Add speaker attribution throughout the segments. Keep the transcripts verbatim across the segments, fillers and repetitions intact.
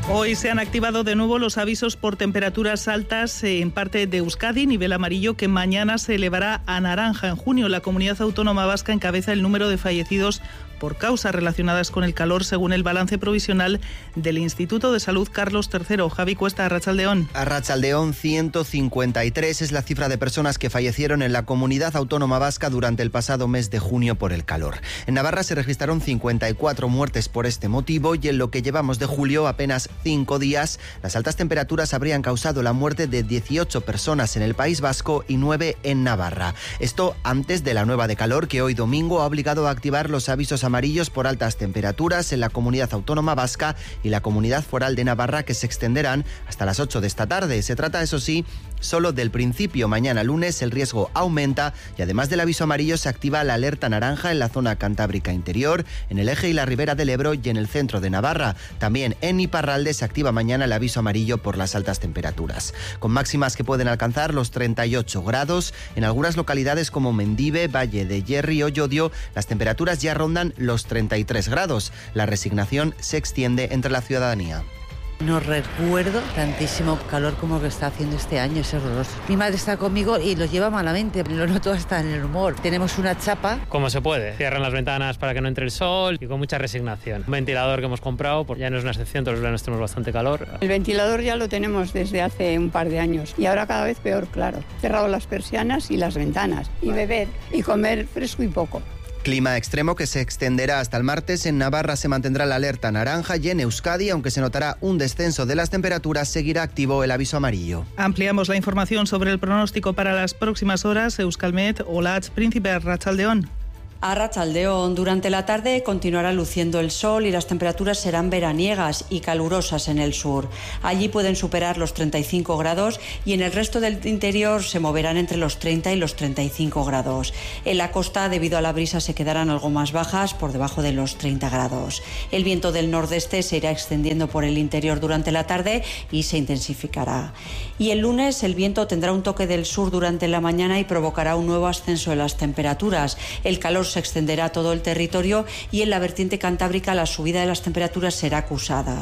Speaker 1: Hoy se han activado de nuevo los avisos por temperaturas altas en parte de Euskadi, nivel amarillo, que mañana se elevará a naranja. En junio, la comunidad autónoma vasca encabeza el número de fallecidos por causas relacionadas con el calor, según el balance provisional del Instituto de Salud Carlos tercero. Javi Cuesta, Arratsaldeón.
Speaker 2: Arratsaldeón, ciento cincuenta y tres es la cifra de personas que fallecieron en la comunidad autónoma vasca durante el pasado mes de junio por el calor. En Navarra se registraron cincuenta y cuatro muertes por este motivo y en lo que llevamos de julio, apenas cinco días, las altas temperaturas habrían causado la muerte de dieciocho personas en el País Vasco y nueve en Navarra. Esto antes de la nueva de calor, que hoy domingo ha obligado a activar los avisos amarillos por altas temperaturas en la comunidad autónoma vasca y la comunidad foral de Navarra, que se extenderán hasta las ocho de esta tarde. Se trata, eso sí, solo del principio. Mañana lunes el riesgo aumenta y además del aviso amarillo se activa la alerta naranja en la zona cantábrica interior, en el eje y la ribera del Ebro y en el centro de Navarra. También en Iparralde se activa mañana el aviso amarillo por las altas temperaturas, con máximas que pueden alcanzar los treinta y ocho grados. En algunas localidades como Mendive, Valle de Yerri o Llodio, las temperaturas ya rondan los treinta y tres grados. La resignación se extiende entre la ciudadanía.
Speaker 3: No recuerdo tantísimo calor como el que está haciendo este año, es horroroso. Mi madre está conmigo y lo lleva malamente, lo noto hasta en el humor. Tenemos una chapa.
Speaker 4: Como se puede, cierran las ventanas para que no entre el sol y con mucha resignación. Un ventilador que hemos comprado, pues ya no es una excepción, todos los veranos tenemos bastante calor.
Speaker 5: El ventilador ya lo tenemos desde hace un par de años y ahora cada vez peor, claro. Cerrado las persianas y las ventanas y beber y comer fresco y poco.
Speaker 2: Clima extremo que se extenderá hasta el martes. En Navarra se mantendrá la alerta naranja y en Euskadi, aunque se notará un descenso de las temperaturas, seguirá activo el aviso amarillo.
Speaker 1: Ampliamos la información sobre el pronóstico para las próximas horas. Euskalmet, Olatz, Príncipe, Arratsaldeón.
Speaker 6: Arratsaldeón, durante la tarde continuará luciendo el sol y las temperaturas serán veraniegas y calurosas en el sur. Allí pueden superar los treinta y cinco grados y en el resto del interior se moverán entre los treinta y los treinta y cinco grados. En la costa, debido a la brisa, se quedarán algo más bajas, por debajo de los treinta grados. El viento del nordeste se irá extendiendo por el interior durante la tarde y se intensificará. Y el lunes el viento tendrá un toque del sur durante la mañana y provocará un nuevo ascenso en las temperaturas. El calor se extenderá a todo el territorio y en la vertiente cantábrica la subida de las temperaturas será acusada.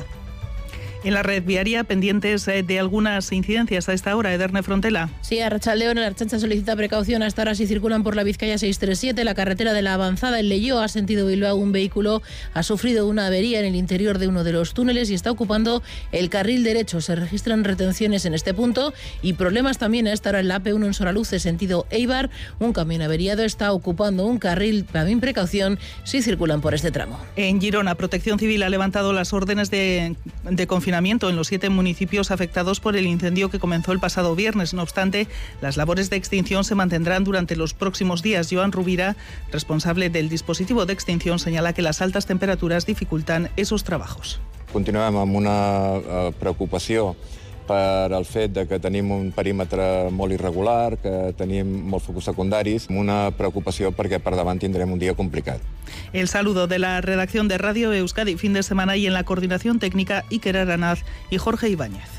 Speaker 1: En la red viaria, pendientes de algunas incidencias a esta hora, Ederne Frontela.
Speaker 7: Sí, Arratsaldeón, la Ertzaintza solicita precaución hasta ahora si circulan por la Vizcaya seiscientos treinta y siete, la carretera de la Avanzada en Leioa, sentido Bilbao. Un vehículo ha sufrido una avería en el interior de uno de los túneles y está ocupando el carril derecho. Se registran retenciones en este punto y problemas también a esta hora en la A P uno en Soraluce, sentido Eibar. Un camión averiado está ocupando un carril. También precaución si circulan por este tramo.
Speaker 1: En Girona, Protección Civil ha levantado las órdenes de, de confinamiento en los siete municipios afectados por el incendio que comenzó el pasado viernes. No obstante, las labores de extinción se mantendrán durante los próximos días. Joan Rubira, responsable del dispositivo de extinción, señala que las altas temperaturas dificultan esos trabajos.
Speaker 8: Continuem amb una uh, preocupació per el fet de que tenim un perímetre molt irregular, que tenim molts focus secundaris, una preocupació perquè per davant tindrem un dia complicat.
Speaker 1: El saludo de la redacción de Radio Euskadi fin de semana y en la coordinación técnica Iker Aranaz y Jorge Ibáñez.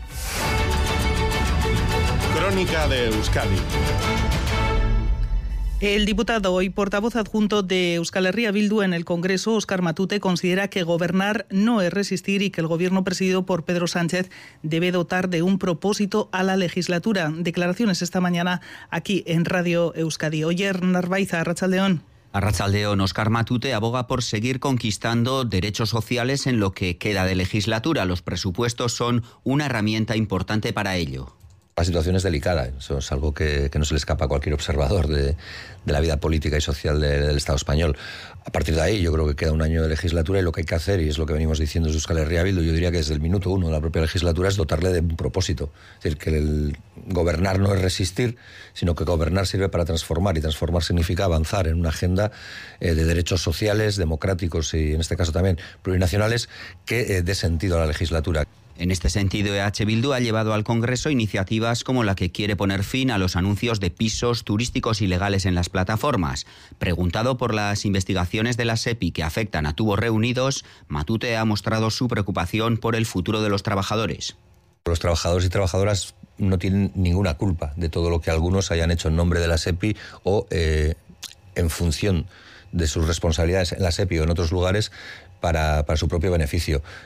Speaker 9: Crónica de Euskadi.
Speaker 1: El diputado y portavoz adjunto de Euskal Herria Bildu en el Congreso, Óscar Matute, considera que gobernar no es resistir y que el gobierno presidido por Pedro Sánchez debe dotar de un propósito a la legislatura. Declaraciones esta mañana aquí en Radio Euskadi. Oyer Narvaiza, Arratsaldeón.
Speaker 10: Arratsaldeón, Óscar Matute aboga por seguir conquistando derechos sociales en lo que queda de legislatura. Los presupuestos son una herramienta importante para ello.
Speaker 11: La situación es delicada, eso es algo que, que no se le escapa a cualquier observador de, de la vida política y social de, del Estado español. A partir de ahí yo creo que queda un año de legislatura y lo que hay que hacer, y es lo que venimos diciendo desde Euskal Herria Bildu, yo diría que desde el minuto uno de la propia legislatura, es dotarle de un propósito. Es decir, que el gobernar no es resistir, sino que gobernar sirve para transformar, y transformar significa avanzar en una agenda eh, de derechos sociales, democráticos y en este caso también plurinacionales, que eh, dé sentido a la legislatura.
Speaker 10: En este sentido, E H Bildu ha llevado al Congreso iniciativas como la que quiere poner fin a los anuncios de pisos turísticos ilegales en las plataformas. Preguntado por las investigaciones de la SEPI que afectan a tubos reunidos, Matute ha mostrado su preocupación por el futuro de los trabajadores.
Speaker 11: Los trabajadores y trabajadoras no tienen ninguna culpa de todo lo que algunos hayan hecho en nombre de la SEPI o eh, en función de sus responsabilidades en la SEPI o en otros lugares para, para su propio beneficio.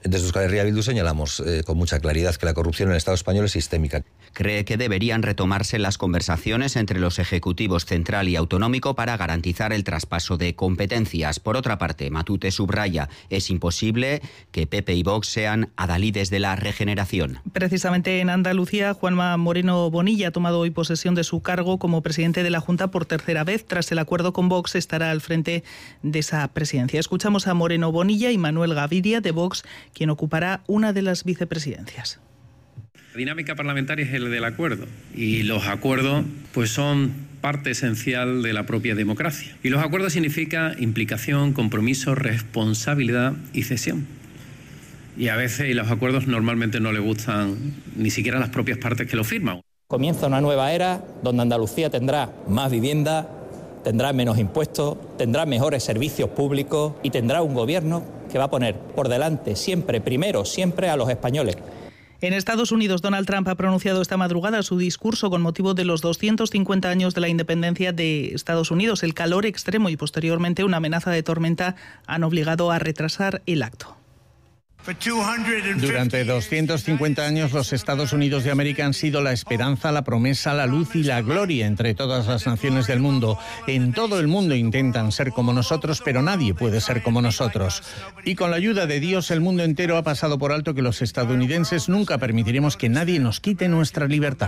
Speaker 11: Desde Euskal Herria Bildu señalamos eh, con mucha claridad que la corrupción en el Estado español es sistémica.
Speaker 10: Cree que deberían retomarse las conversaciones entre los ejecutivos central y autonómico para garantizar el traspaso de competencias. Por otra parte, Matute subraya, es imposible que P P y Vox sean adalides de la regeneración.
Speaker 1: Precisamente en Andalucía, Juanma Moreno Bonilla ha tomado hoy posesión de su cargo como presidente de la Junta por tercera vez. Tras el acuerdo con Vox, estará al frente de esa presidencia. Escuchamos a Moreno Bonilla y Manuel Gaviria, de Vox, quien ocupará una de las vicepresidencias.
Speaker 12: La dinámica parlamentaria es el del acuerdo y los acuerdos pues son parte esencial de la propia democracia. Y los acuerdos significan implicación, compromiso, responsabilidad y cesión. Y a veces los acuerdos normalmente no le gustan ni siquiera a las propias partes que lo firman.
Speaker 13: Comienza una nueva era donde Andalucía tendrá más vivienda, tendrá menos impuestos, tendrá mejores servicios públicos y tendrá un gobierno que va a poner por delante siempre, primero, siempre a los españoles.
Speaker 1: En Estados Unidos, Donald Trump ha pronunciado esta madrugada su discurso con motivo de los doscientos cincuenta años de la independencia de Estados Unidos. El calor extremo y posteriormente una amenaza de tormenta han obligado a retrasar el acto.
Speaker 14: Durante doscientos cincuenta años los Estados Unidos de América han sido la esperanza, la promesa, la luz y la gloria entre todas las naciones del mundo. En todo el mundo intentan ser como nosotros, pero nadie puede ser como nosotros. Y con la ayuda de Dios, el mundo entero ha pasado por alto que los estadounidenses nunca permitiremos que nadie nos quite nuestra libertad.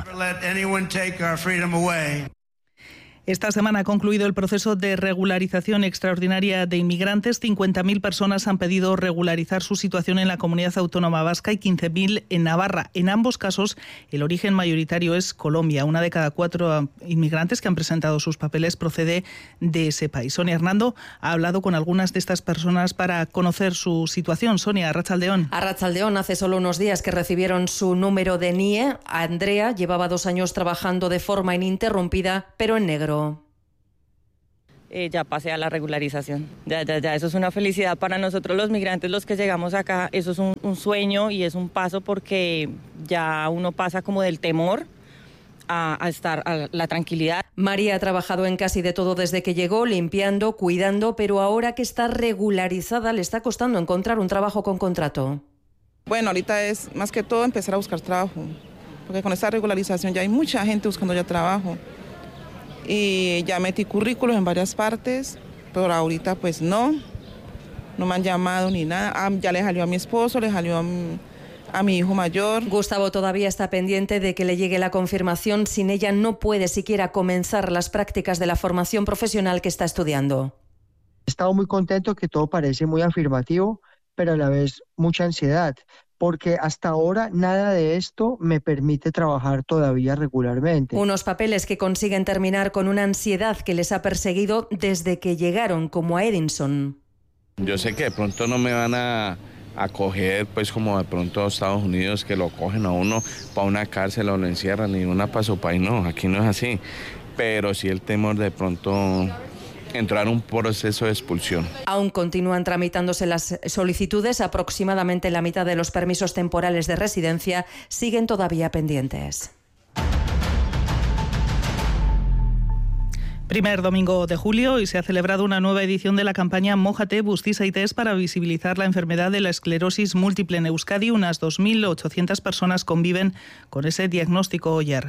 Speaker 1: Esta semana ha concluido el proceso de regularización extraordinaria de inmigrantes. cincuenta mil personas han pedido regularizar su situación en la comunidad autónoma vasca y quince mil en Navarra. En ambos casos, el origen mayoritario es Colombia. Una de cada cuatro inmigrantes que han presentado sus papeles procede de ese país. Sonia Hernando ha hablado con algunas de estas personas para conocer su situación. Sonia, Arratsaldeón.
Speaker 15: Arratsaldeón, hace solo unos días que recibieron su número de N I E. Andrea llevaba dos años trabajando de forma ininterrumpida, pero en negro.
Speaker 16: Eh, ya pasé a la regularización, ya, ya, ya, eso es una felicidad para nosotros los migrantes, los que llegamos acá, eso es un, un sueño y es un paso porque ya uno pasa como del temor a, a estar a la tranquilidad.
Speaker 15: María ha trabajado en casi de todo desde que llegó, limpiando, cuidando, pero ahora que está regularizada le está costando encontrar un trabajo con contrato.
Speaker 17: Bueno, ahorita es más que todo empezar a buscar trabajo, porque con esta regularización ya hay mucha gente buscando ya trabajo. Y ya metí currículos en varias partes, pero ahorita pues no, no me han llamado ni nada. Ah, ya le salió a mi esposo, le salió a mi, a mi hijo mayor.
Speaker 15: Gustavo todavía está pendiente de que le llegue la confirmación. Sin ella no puede siquiera comenzar las prácticas de la formación profesional que está estudiando.
Speaker 18: He estado muy contento, que todo parece muy afirmativo, pero a la vez mucha ansiedad, porque hasta ahora nada de esto me permite trabajar todavía regularmente.
Speaker 15: Unos papeles que consiguen terminar con una ansiedad que les ha perseguido desde que llegaron, como a Edinson.
Speaker 19: Yo sé que de pronto no me van a acoger, pues como de pronto a Estados Unidos, que lo cogen a uno para una cárcel o lo encierran y una para su país. No, aquí no es así. Pero sí el temor de pronto entrar en un proceso de expulsión.
Speaker 15: Aún continúan tramitándose las solicitudes. Aproximadamente la mitad de los permisos temporales de residencia siguen todavía pendientes.
Speaker 1: Primer domingo de julio y se ha celebrado una nueva edición de la campaña Mójate, Bustiza y Test para visibilizar la enfermedad de la esclerosis múltiple en Euskadi. Unas dos mil ochocientas personas conviven con ese diagnóstico ayer.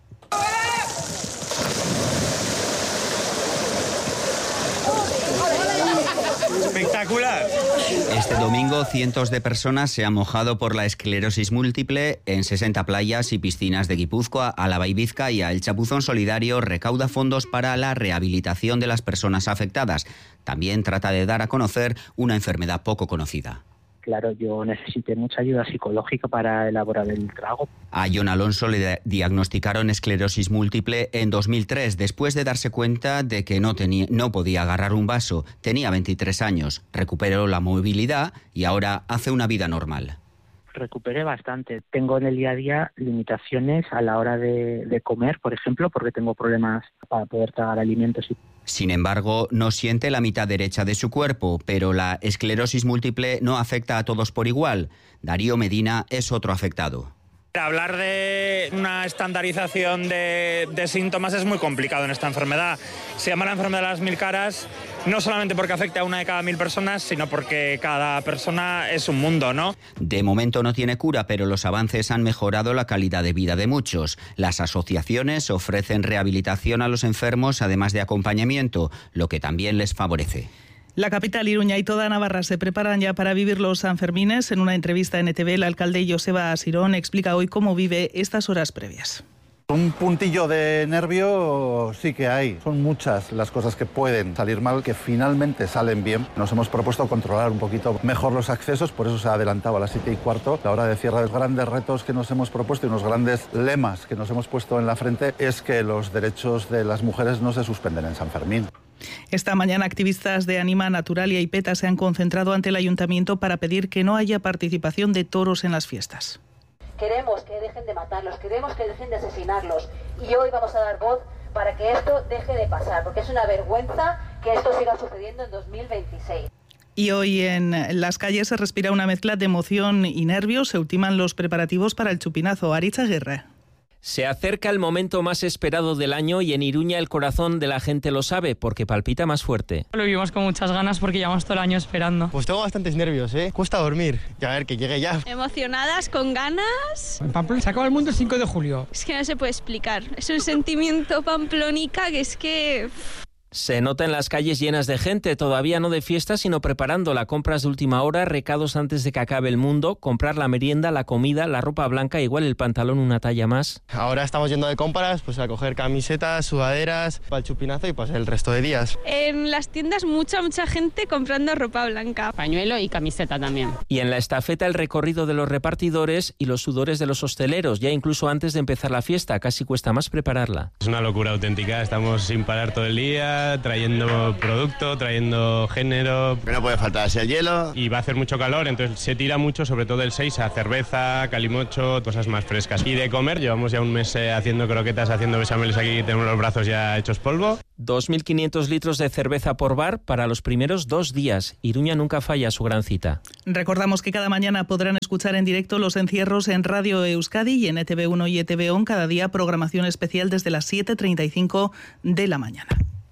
Speaker 10: Espectacular. Este domingo cientos de personas se han mojado por la esclerosis múltiple en sesenta playas y piscinas de Guipúzcoa, Álava y Vizcaya. El Chapuzón Solidario recauda fondos para la rehabilitación de las personas afectadas. También trata de dar a conocer una enfermedad poco conocida.
Speaker 20: Claro, yo necesité mucha ayuda psicológica para elaborar el trago.
Speaker 10: A Jon Alonso le diagnosticaron esclerosis múltiple en dos mil tres, después de darse cuenta de que no, tenía, no podía agarrar un vaso. Tenía veintitrés años, recuperó la movilidad y ahora hace una vida normal.
Speaker 20: Recuperé bastante. Tengo en el día a día limitaciones a la hora de, de comer, por ejemplo, porque tengo problemas para poder tragar alimentos.
Speaker 10: Sin embargo, no siente la mitad derecha de su cuerpo, pero la esclerosis múltiple no afecta a todos por igual. Darío Medina es otro afectado.
Speaker 21: Hablar de una estandarización de, de síntomas es muy complicado en esta enfermedad. Se llama la enfermedad de las mil caras, no solamente porque afecta a una de cada mil personas, sino porque cada persona es un mundo, ¿no?
Speaker 10: De momento no tiene cura, pero los avances han mejorado la calidad de vida de muchos. Las asociaciones ofrecen rehabilitación a los enfermos, además de acompañamiento, lo que también les favorece.
Speaker 1: La capital, Iruña y toda Navarra se preparan ya para vivir los Sanfermines. En una entrevista en E T V, el alcalde Joseba Asirón explica hoy cómo vive estas horas previas.
Speaker 22: Un puntillo de nervio sí que hay. Son muchas las cosas que pueden salir mal, que finalmente salen bien. Nos hemos propuesto controlar un poquito mejor los accesos, por eso se ha adelantado a las siete y cuarto. La hora de cierre, los grandes retos que nos hemos propuesto y unos grandes lemas que nos hemos puesto en la frente es que los derechos de las mujeres no se suspenden en San Fermín.
Speaker 1: Esta mañana activistas de Anima, Naturalia y PETA se han concentrado ante el ayuntamiento para pedir que no haya participación de toros en las fiestas.
Speaker 23: Queremos que dejen de matarlos, queremos que dejen de asesinarlos y hoy vamos a dar voz para que esto deje de pasar, porque es una vergüenza que esto siga sucediendo en dos mil veintiséis.
Speaker 1: Y hoy en las calles se respira una mezcla de emoción y nervios. Se ultiman los preparativos para el chupinazo. Aritz Aguirre.
Speaker 24: Se acerca el momento más esperado del año y en Iruña el corazón de la gente lo sabe porque palpita más fuerte.
Speaker 25: Lo vivimos con muchas ganas porque llevamos todo el año esperando.
Speaker 26: Pues tengo bastantes nervios, ¿eh? Cuesta dormir. Ya a ver, que llegue ya.
Speaker 27: Emocionadas, con ganas.
Speaker 28: En Pamplona se acaba el mundo el cinco de julio.
Speaker 27: Es que no se puede explicar. Es un sentimiento pamplonica que es que...
Speaker 24: Se nota en las calles llenas de gente, todavía no de fiesta, sino preparándola. Compras de última hora, recados antes de que acabe el mundo, comprar la merienda, la comida, la ropa blanca, igual el pantalón una talla más.
Speaker 26: Ahora estamos yendo de compras, pues a coger camisetas, sudaderas, para el chupinazo y pues el resto de días.
Speaker 27: En las tiendas mucha, mucha gente comprando ropa blanca.
Speaker 29: Pañuelo y camiseta también.
Speaker 24: Y en la estafeta el recorrido de los repartidores y los sudores de los hosteleros, ya incluso antes de empezar la fiesta, casi cuesta más prepararla.
Speaker 30: Es una locura auténtica, estamos sin parar todo el día, trayendo producto, trayendo género.
Speaker 31: Que no puede faltar el hielo.
Speaker 30: Y va a hacer mucho calor, entonces se tira mucho, sobre todo el seis, a cerveza, calimocho, cosas más frescas. Y de comer, llevamos ya un mes eh, haciendo croquetas, haciendo bechameles aquí, tenemos los brazos ya hechos polvo.
Speaker 24: dos mil quinientos litros de cerveza por bar para los primeros dos días. Iruña nunca falla su gran cita.
Speaker 1: Recordamos que cada mañana podrán escuchar en directo los encierros en Radio Euskadi y en E T V uno y E T V O N. Cada día programación especial desde las siete treinta y cinco de la mañana.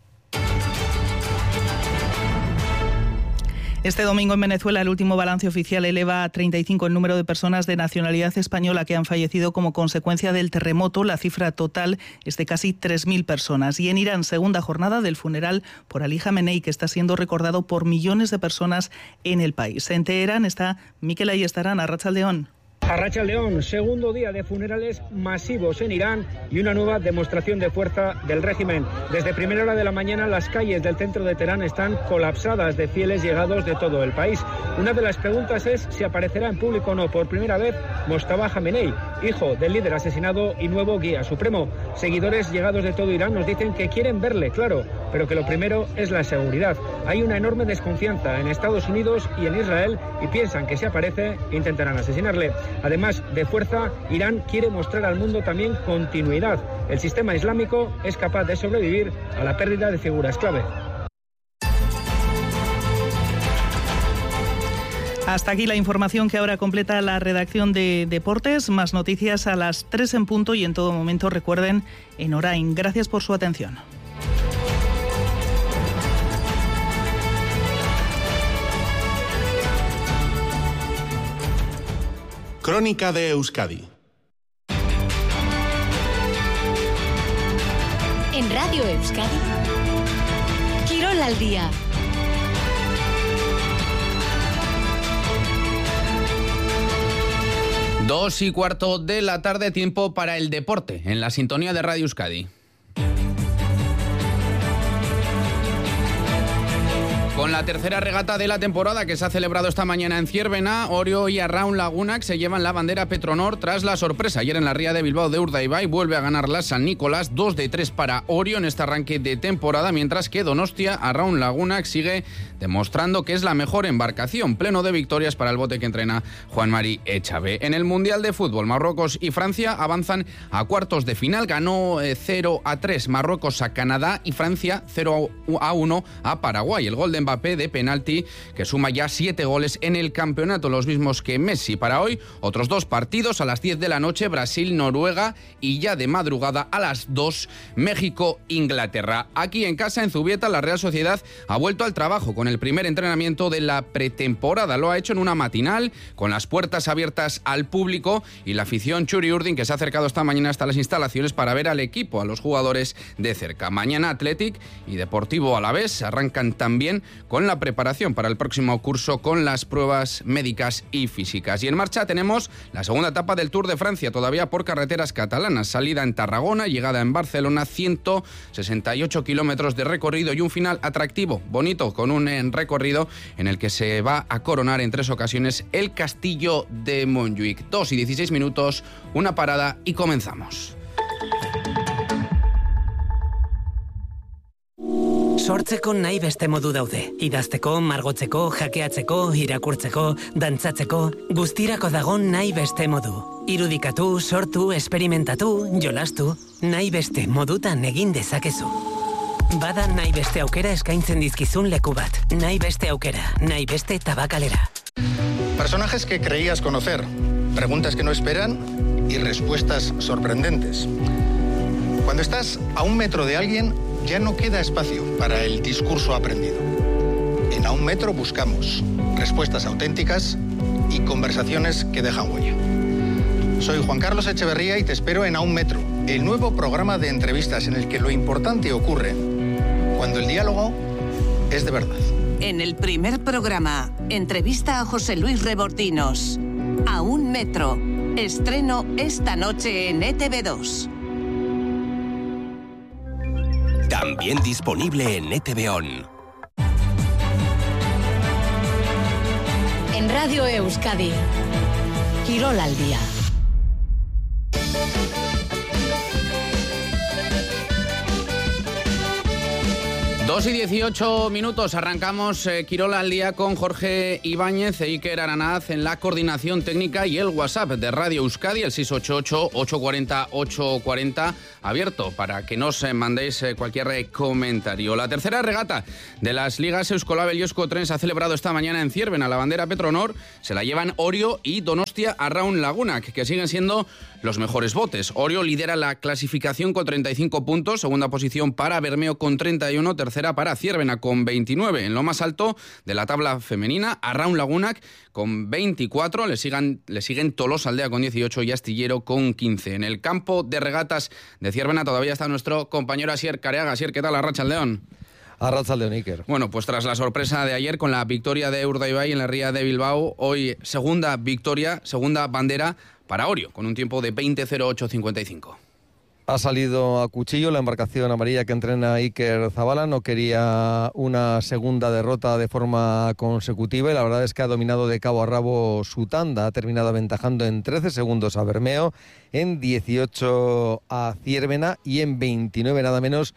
Speaker 1: Este domingo en Venezuela el último balance oficial eleva a treinta y cinco el número de personas de nacionalidad española que han fallecido como consecuencia del terremoto. La cifra total es de casi tres mil personas. Y en Irán, segunda jornada del funeral por Ali Jamenei, que está siendo recordado por millones de personas en el país. En Teherán está Mikel Ayestarán, Arratsaldeón.
Speaker 32: Arratsaldeón, segundo día de funerales masivos en Irán y una nueva demostración de fuerza del régimen. Desde primera hora de la mañana las calles del centro de Teherán están colapsadas de fieles llegados de todo el país. Una de las preguntas es si aparecerá en público o no por primera vez Mojtaba Jamenei, hijo del líder asesinado y nuevo guía supremo. Seguidores llegados de todo Irán nos dicen que quieren verle, claro, pero que lo primero es la seguridad. Hay una enorme desconfianza en Estados Unidos y en Israel y piensan que si aparece intentarán asesinarle. Además de fuerza, Irán quiere mostrar al mundo también continuidad. El sistema islámico es capaz de sobrevivir a la pérdida de figuras clave.
Speaker 1: Hasta aquí la información que ahora completa la redacción de Deportes. Más noticias a las tres en punto y en todo momento, recuerden, en Orain. Gracias por su atención.
Speaker 9: Crónica de Euskadi.
Speaker 33: En Radio Euskadi, Quirol al día.
Speaker 34: Dos y cuarto de la tarde, tiempo para el deporte, en la sintonía de Radio Euskadi. Con la tercera regata de la temporada que se ha celebrado esta mañana en Zierbena, Orio y Arraun Lagunak se llevan la bandera Petronor tras la sorpresa. Ayer en la ría de Bilbao de Urdaibai vuelve a ganar la San Nicolás, dos de tres para Orio en este arranque de temporada, mientras que Donostia, Arraun Lagunak sigue demostrando que es la mejor embarcación, pleno de victorias para el bote que entrena Juan Mari Echave. En el Mundial de Fútbol, Marruecos y Francia avanzan a cuartos de final. Ganó cero a tres Marruecos a Canadá y Francia cero a uno a Paraguay. El gol de Mbappé Mbappé de penalti, que suma ya siete goles en el campeonato, los mismos que Messi. Para hoy, otros dos partidos a las diez de la noche, Brasil-Noruega, y ya de madrugada a las dos, México-Inglaterra. Aquí en casa, en Zubieta, la Real Sociedad ha vuelto al trabajo con el primer entrenamiento de la pretemporada. Lo ha hecho en una matinal, con las puertas abiertas al público, y la afición Churi Urdin, que se ha acercado esta mañana hasta las instalaciones para ver al equipo, a los jugadores de cerca. Mañana Athletic y Deportivo Alavés arrancan también con la preparación para el próximo curso, con las pruebas médicas y físicas. Y en marcha tenemos la segunda etapa del Tour de Francia, todavía por carreteras catalanas. Salida en Tarragona, llegada en Barcelona, ciento sesenta y ocho kilómetros de recorrido y un final atractivo, bonito, con un recorrido en el que se va a coronar en tres ocasiones el Castillo de Montjuïc. Dos y dieciséis minutos, una parada y comenzamos.
Speaker 2: Sortzeko nahi beste modu daude. Idazteko, margotzeko, jakeatzeko, irakurtzeko, dantzatzeko, guztirako dago nahi beste modu. Irudikatu, sortu, esperimentatu, jolastu, nahi beste modutan egin dezakezu. Bada nahi beste aukera eskaintzen dizkizun leku bat. Nahi beste aukera, nahi beste tabakalera.
Speaker 3: Personajes que creías conocer, preguntas que no esperan y respuestas sorprendentes. Cuando estás a un metro de alguien, ya no queda espacio para el discurso aprendido. En A un metro buscamos respuestas auténticas y conversaciones que dejan huella. Soy Juan Carlos Echeverría y te espero en A un metro, el nuevo programa de entrevistas en el que lo importante ocurre cuando el diálogo es de verdad.
Speaker 4: En el primer programa, entrevista a José Luis Rebordinos. A un metro. Estreno esta noche en E T V dos.
Speaker 5: También disponible en E T V On.
Speaker 33: En Radio Euskadi, Quirol al día.
Speaker 34: Dos y dieciocho minutos, arrancamos eh, Quirol al día con Jorge Ibáñez e Iker Aranaz en la coordinación técnica y el WhatsApp de Radio Euskadi, el seis ocho ocho, ocho cuatro cero, ocho cuatro cero, abierto para que nos eh, mandéis eh, cualquier eh, comentario. La tercera regata de las ligas Euskolabel y Euskotren se ha celebrado esta mañana en Zierben. La bandera Petronor se la llevan Orio y Donostia Arraun Lagunak, que siguen siendo los mejores botes. Orio lidera la clasificación con treinta y cinco puntos, segunda posición para Bermeo con treinta y uno, tercera para Ziérbena con veintinueve. En lo más alto de la tabla femenina, Arraun Lagunak con veinticuatro, le, sigan, le siguen Tolosa Aldea con dieciocho y Astillero con quince. En el campo de regatas de Ziérbena todavía está nuestro compañero Asier Careaga. Asier, ¿qué tal? Arratsaldeon.
Speaker 6: Arratsaldeon, Iker.
Speaker 34: Bueno, pues tras la sorpresa de ayer con la victoria de Urdaibai en la Ría de Bilbao, hoy segunda victoria, segunda bandera para Orio, con un tiempo de veinte cero ocho cincuenta y cinco.
Speaker 6: Ha salido a cuchillo la embarcación amarilla que entrena Iker Zabala, no quería una segunda derrota de forma consecutiva y la verdad es que ha dominado de cabo a rabo su tanda, ha terminado aventajando en trece segundos a Bermeo, en dieciocho a Ziérbena y en veintinueve nada menos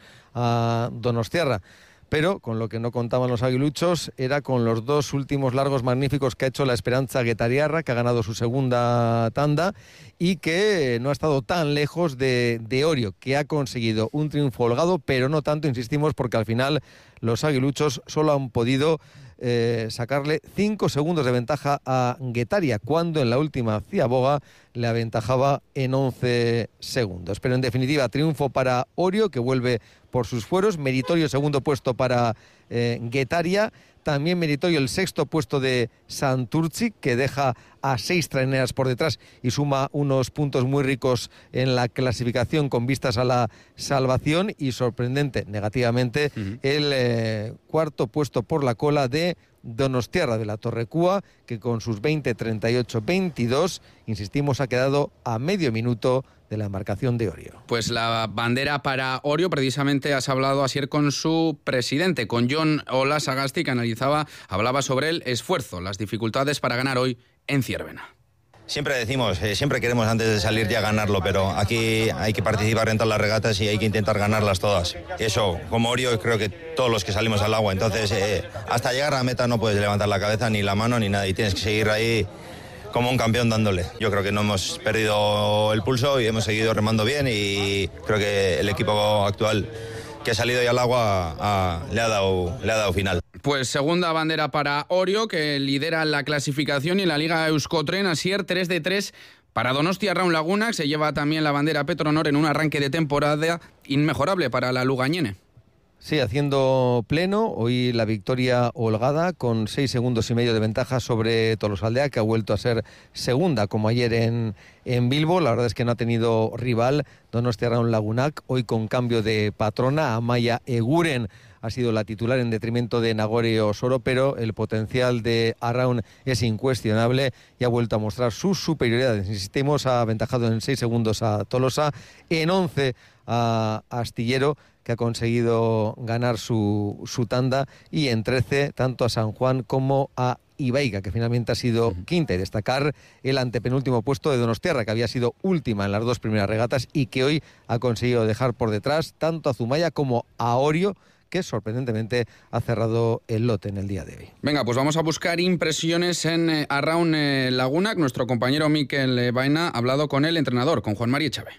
Speaker 6: a Donostiarra. Pero con lo que no contaban los aguiluchos era con los dos últimos largos magníficos que ha hecho la Esperanza Guetariarra, que ha ganado su segunda tanda y que no ha estado tan lejos de, de Orio, que ha conseguido un triunfo holgado, pero no tanto, insistimos, porque al final los aguiluchos solo han podido eh, sacarle cinco segundos de ventaja a Guetaria, cuando en la última ciaboga le aventajaba en once segundos. Pero en definitiva, triunfo para Orio, que vuelve por sus fueros, meritorio segundo puesto para eh, Guetaria, también meritorio el sexto puesto de Santurtzi, que deja a seis traineras por detrás y suma unos puntos muy ricos en la clasificación con vistas a la salvación, y sorprendente negativamente uh-huh. el eh, cuarto puesto por la cola de Donostiarra de la Torrecúa, que con sus veinte treinta y ocho veintidós, insistimos, ha quedado a medio minuto de la embarcación de Orio.
Speaker 34: Pues la bandera para Orio, precisamente has hablado ayer con su presidente, con Jon Olasagasti, que analizaba, hablaba sobre el esfuerzo, las dificultades para ganar hoy en Ziérbena.
Speaker 7: Siempre decimos, eh, siempre queremos antes de salir ya ganarlo, pero aquí hay que participar en todas las regatas y hay que intentar ganarlas todas. Eso, como Orio, creo que todos los que salimos al agua, entonces eh, hasta llegar a la meta no puedes levantar la cabeza, ni la mano, ni nada, y tienes que seguir ahí como un campeón dándole. Yo creo que no hemos perdido el pulso y hemos seguido remando bien, y creo que el equipo actual que ha salido ya al agua ha, le, ha dado, le ha dado final.
Speaker 34: Pues segunda bandera para Orio, que lidera la clasificación, y en la Liga Euskotren, Asier, tres de tres para Donostia Arraun Lagunak. Se lleva también la bandera Petronor en un arranque de temporada inmejorable para la lugañene.
Speaker 6: Sí, haciendo pleno, hoy la victoria holgada con seis segundos y medio de ventaja sobre Tolosaldea, que ha vuelto a ser segunda como ayer en, en Bilbo. La verdad es que no ha tenido rival Donostia Arraun Lagunak, hoy con cambio de patrona. Amaia Eguren ha sido la titular en detrimento de Nagore Osoro, pero el potencial de Arraun es incuestionable y ha vuelto a mostrar su superioridad. Insistimos, ha aventajado en seis segundos a Tolosa, en once a Astillero, que ha conseguido ganar su, su tanda, y en trece tanto a San Juan como a Ibaiga, que finalmente ha sido quinta. Y destacar el antepenúltimo puesto de Donostiarra, que había sido última en las dos primeras regatas y que hoy ha conseguido dejar por detrás tanto a Zumaya como a Orio, que sorprendentemente ha cerrado el lote en el día de hoy.
Speaker 34: Venga, pues vamos a buscar impresiones en eh, Arraun eh, Lagunak. Nuestro compañero Mikel eh, Baena ha hablado con el entrenador, con Juan Mari Echave.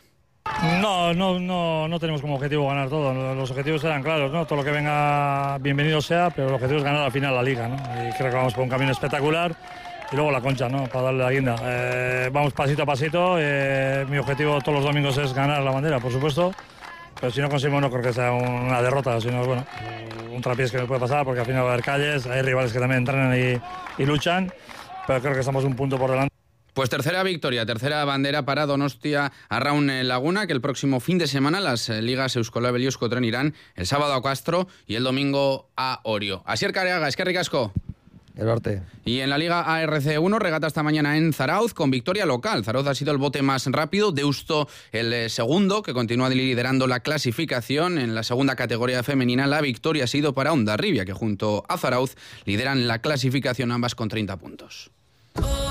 Speaker 8: No, no, no, no tenemos como objetivo ganar todo. Los objetivos eran claros, ¿no? Todo lo que venga bienvenido sea, pero el objetivo es ganar al final la liga, ¿no? Y creo que vamos por un camino espectacular. Y luego la concha, ¿no? Para darle la guinda. Eh, vamos pasito a pasito. Eh, mi objetivo todos los domingos es ganar la bandera, por supuesto. Pero si no conseguimos, no creo que sea una derrota, sino, bueno, un trapiés que me puede pasar, porque al final va a haber calles, hay rivales que también entrenan y, y luchan, pero creo que estamos un punto por delante.
Speaker 34: Pues tercera victoria, tercera bandera para Donostia Arraun Lagunak, que el próximo fin de semana las ligas Euskolabel y Euskotren irán el sábado a Castro y el domingo a Orio. Asier Careaga, eskerrik asko.
Speaker 6: El norte.
Speaker 34: Y en la Liga A R C uno, regata esta mañana en Zarauz con victoria local. Zarauz ha sido el bote más rápido, Deusto el segundo, que continúa liderando la clasificación. En la segunda categoría femenina, la victoria ha sido para Hondarribia, que junto a Zarauz lideran la clasificación, ambas con treinta puntos.